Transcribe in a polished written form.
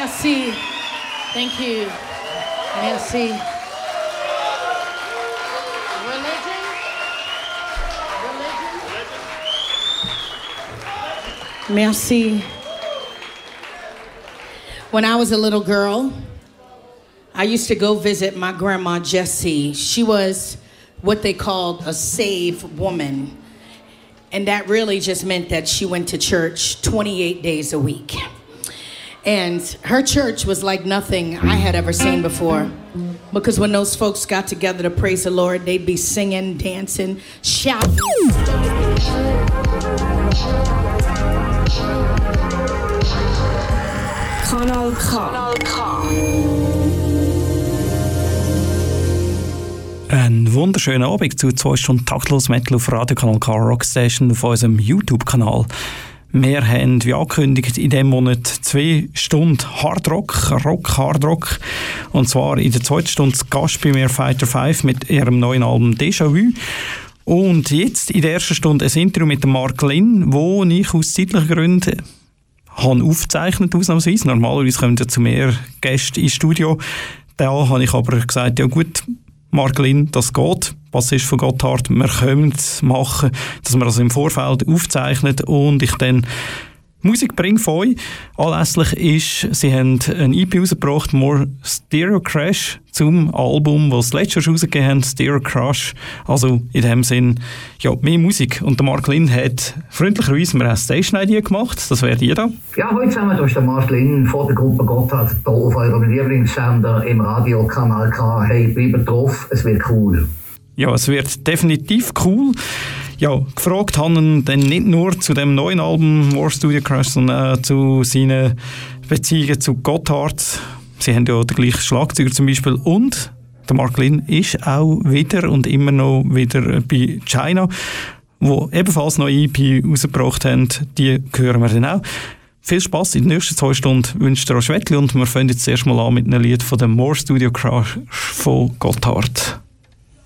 Merci. Thank you. Merci. Religion? Merci. When I was a little girl, I used to go visit my grandma Jessie. She was what they called a save woman. And that really just meant that she went to church 28 days a week. And her church was like nothing I had ever seen before. Because when those folks got together to praise the Lord, they'd be singing, dancing, shouting. Kanal K. Einen wunderschönen Abend zu 2 Stunden taktlos Metal auf Radio Kanal K Rockstation auf unserem YouTube-Kanal. Wir haben, wie angekündigt, in diesem Monat 2 Stunden Hardrock. Und zwar in der 2. Stunde Gast bei mir Fighter 5 mit ihrem neuen Album Déjà-vu. Und jetzt in der 1. Stunde ein Interview mit Mark Lynn, wo ich aus zeitlichen Gründen aufgezeichnet ausnahmsweise. Normalerweise kommen ja zu mehr Gäste ins Studio. Da habe ich aber gesagt, ja gut, Mark Lynn, das geht. Was ist von Gotthard? Wir können es machen, dass wir das im Vorfeld aufzeichnen und ich dann Musik bringe von euch. Anlässlich ist, sie haben ein EP rausgebracht, More Stereo Crash, zum Album, das sie letztes Jahr rausgegeben haben, Stereo Crash. Also in dem Sinn, ja, mehr Musik. Und der Mark Lynn hat freundlicherweise mir eine Station-ID gemacht. Das wäre die da. Ja, heute zusammen, da ist der Mark Lynn von der Gruppe Gotthard, hier auf eurem Lieblingssender im Radio Kanal K. Hey, bleibt drauf, es wird cool. Ja, es wird definitiv cool. Ja, gefragt haben dann nicht nur zu dem neuen Album More Studio Crash, sondern zu seinen Beziehungen zu Gotthard. Sie haben ja den gleichen Schlagzeuger zum Beispiel. Und der Mark Lynn ist auch wieder und immer noch wieder bei China, wo ebenfalls noch eine EP rausgebracht haben. Die hören wir dann auch. Viel Spass in den nächsten 2 Stunden wünscht der Schwettli und wir fangen jetzt erstmal an mit einem Lied von dem More Studio Crash von Gotthard.